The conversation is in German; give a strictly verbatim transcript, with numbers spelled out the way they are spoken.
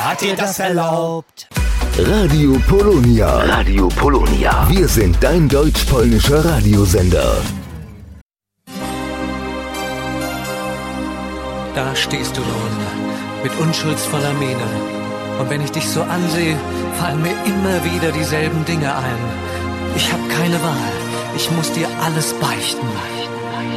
Wer hat dir das erlaubt? Radio Polonia. Radio Polonia. Wir sind dein deutsch-polnischer Radiosender. Da stehst du nun, mit unschuldsvoller Miene. Und wenn ich dich so ansehe, fallen mir immer wieder dieselben Dinge ein. Ich hab keine Wahl. Ich muss dir alles beichten.